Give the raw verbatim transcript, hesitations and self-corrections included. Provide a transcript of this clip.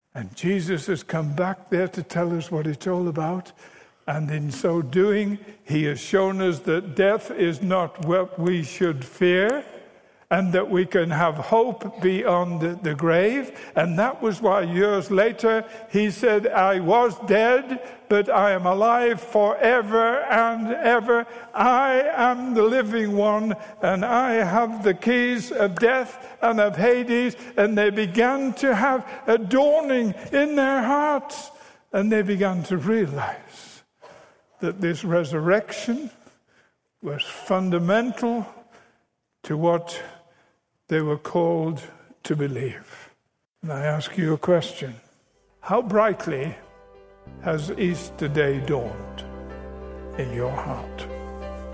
And Jesus has come back there to tell us what it's all about. And in so doing, he has shown us that death is not what we should fear, and that we can have hope beyond the grave. And that was why years later he said, I was dead, but I am alive forever and ever. I am the living one, and I have the keys of death and of Hades. And they began to have a dawning in their hearts, and they began to realize that this resurrection was fundamental to what they were called to believe. And I ask you a question. How brightly has Easter Day dawned in your heart?